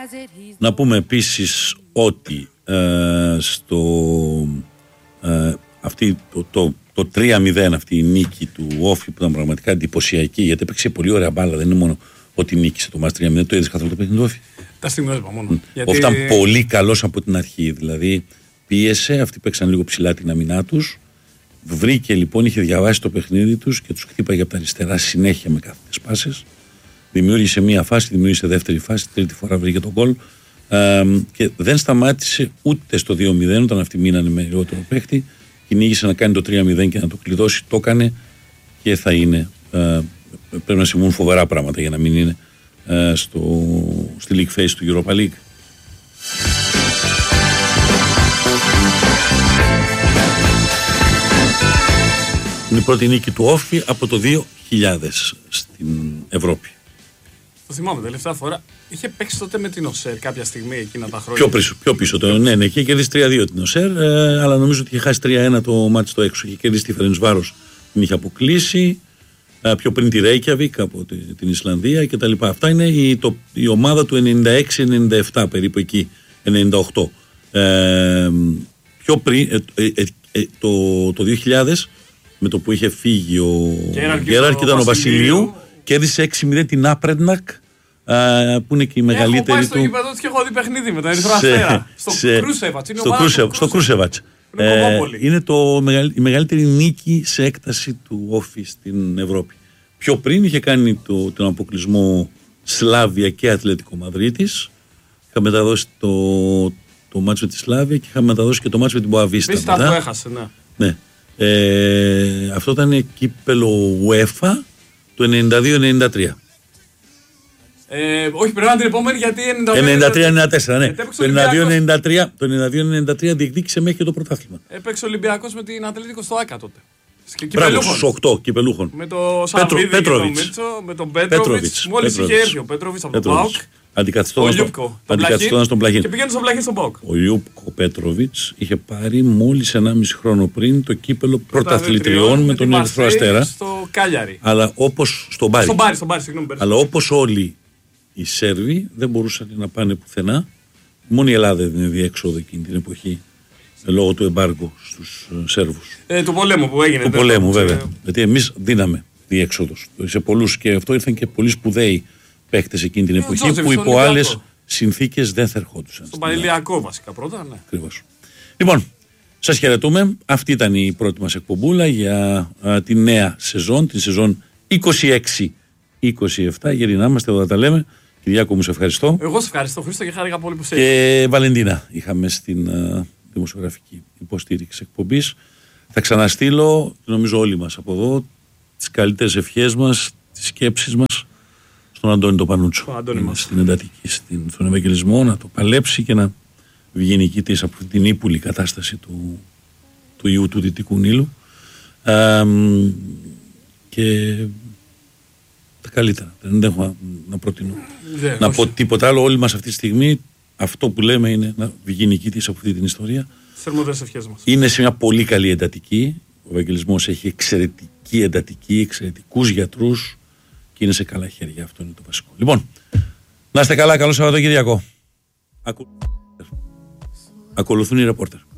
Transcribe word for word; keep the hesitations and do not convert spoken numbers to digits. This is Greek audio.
Να πούμε επίσης ότι ε, στο, ε, αυτή, το, το, το τρία μηδέν, αυτή η νίκη του Όφη που ήταν πραγματικά εντυπωσιακή, γιατί έπαιξε πολύ ωραία μπάλα, δεν είναι μόνο ότι νίκησε το μάτς τρία μηδέν, το είδες καθόλου το παιχνίδι του Όφη. Τα στιγμιότυπα μόνο. Mm. Γιατί... ήταν πολύ καλός από την αρχή, δηλαδή πίεσε, αυτοί παίξαν λίγο ψηλά την αμυνά τους, βρήκε λοιπόν, είχε διαβάσει το παιχνίδι τους και τους χτύπαγε από τα αριστερά συνέχεια με κάθετες πάσες. Δημιούργησε μία φάση, δημιούργησε δεύτερη φάση, τρίτη φορά βρήκε τον γκολ ε, και δεν σταμάτησε ούτε στο δύο μηδέν όταν αυτοί μείνανε με λιγότερο παίχτη. Κυνήγησε να κάνει το τρία μηδέν και να το κλειδώσει. Το έκανε και θα είναι. Ε, πρέπει να συμβούν φοβερά πράγματα για να μην είναι ε, στο, στη League Phase του Europa League. Είναι η πρώτη νίκη του Όφη από το δύο χιλιάδες στην Ευρώπη. Το θυμάμαι, τελευταία φορά. Είχε παίξει τότε με την ΟΣΕΡ κάποια στιγμή εκείνα τα χρόνια. Πιο πίσω, πιο πίσω το, ναι, ναι, είχε κερδίσει τρία δύο την ΟΣΕΡ, ε, αλλά νομίζω ότι είχε χάσει τρία ένα το μάτι στο έξω. Είχε κερδίσει τη Φερεντσβάρος, την είχε αποκλείσει. Ε, πιο πριν τη Ρέικιαβικ από τη, την Ισλανδία κτλ. Αυτά είναι η, το, η ομάδα του ενενήντα έξι ενενήντα επτά, περίπου εκεί, ενενήντα οκτώ. Ε, πιο πριν, ε, ε, ε, το, το δύο χιλιάδες, με το που είχε φύγει ο Γκέραρ και ήταν ο Βασιλείου, κέρδισε έξι μηδέν την Άπρεντνακ, που είναι και η μεγαλύτερη του. Έχω πάει στο του... γήπεδο και έχω δει παιχνίδι με τον Ερυθρό Αστέρα. Στο Κρούσεβατς. Στο Κρούσεβατς. Είναι το, η μεγαλύτερη νίκη σε έκταση του Όφη στην Ευρώπη. Πιο πριν είχε κάνει το, τον αποκλεισμό Σλάβια και Ατλέτικο Μαδρίτης. Είχα μεταδώσει το, το μάτσο με τη Σλάβια και είχα μεταδώσει και το μάτσο με την Μποαβίστα. Βίστα το έχασε, ναι. ναι. Ε, αυτό ήταν κύπελο UEFA το ενενήντα δύο ενενήντα τρία. Ε, όχι, πρέπει να την επόμενη γιατί ενενήντα τρία ενενήντα τέσσερα, ναι. Το ενενήντα δύο ενενήντα τρία διεκδίκησε μέχρι και το πρωτάθλημα. Έπαιξε ο Ολυμπιακός με την Ατλέτικο στο Άκα τότε. Μπράβο, στους οκτώ κυπελούχων. Με τον Σαββίδη και τον Μίτσο, με τον Πέτροβιτς. Μόλις είχε έρθει ο Πέτροβιτς από τον ΠΑΟΚ. Αντικαθιστώντας τον Πλαχίν. Και πήγαινε στον Πλαχίν στον ΠΑΟΚ. Ο Λιούπκο Πέτροβιτς είχε πάρει μόλις ενάμιση χρόνο πριν το κύπελο πρωταθλητριών με τον Ερυθρό Αστέρα. Στο Κάλιαρι. Αλλά όπως στον Μπάρι. Στον Μπάρι, στον Μπάρι, συγγνώμη. Αλλά όπως όλοι οι Σέρβοι δεν μπορούσαν να πάνε πουθενά. Μόνο η Ελλάδα δεν είναι διέξοδο εκείνη την εποχή. Λόγω του εμπάργκου στους Σέρβους. Ε, του πολέμου που έγινε. Του πολέμου, βέβαια. Ε... Γιατί εμείς δίναμε διέξοδος σε πολλούς και αυτό ήρθαν και πολλοί σπουδαίοι παίκτες εκείνη την εποχή Τζόζεφ, που υπό άλλες συνθήκες δεν θα ερχόντουσαν. Στον Πανηλιακό βασικά πρώτα, ναι. Ακριβώς. Λοιπόν, σας χαιρετούμε. Αυτή ήταν η πρώτη μας εκπομπούλα για α, τη νέα σεζόν, τη σεζόν είκοσι έξι είκοσι επτά. Γερινά είμαστε εδώ, τα λέμε. Κυριάκο, μου σε ευχαριστώ. Εγώ σε ευχαριστώ, Χρήστο, και χάρηκα πολύ που σε Και Βαλεντίνα είχαμε στην α, δημοσιογραφική υποστήριξη εκπομπής. Θα ξαναστείλω, νομίζω όλοι μας από εδώ, τις καλύτερες ευχές μας, τις σκέψεις μας στον Αντώνη τον Πανούτσο. Στην εντατική, στην, στον Ευαγγελισμό, να το παλέψει και να βγει νικητής από την ύπουλη κατάσταση του, του ιού του Δυτικού Νείλου. Α, και τα καλύτερα. Δεν έχω να, να προτείνω. Δεν, να όχι. πω τίποτα άλλο. Όλοι μας αυτή τη στιγμή αυτό που λέμε είναι να βγει νικητής από αυτή την ιστορία. Θερμότερες ευχές μας. Είναι σε μια πολύ καλή εντατική. Ο Ευαγγελισμός έχει εξαιρετική εντατική, εξαιρετικούς γιατρούς και είναι σε καλά χέρια. Αυτό είναι το βασικό. Λοιπόν, να είστε καλά. Καλό Σαββατοκύριακο. Ακολουθούν οι ρεπόρτερ.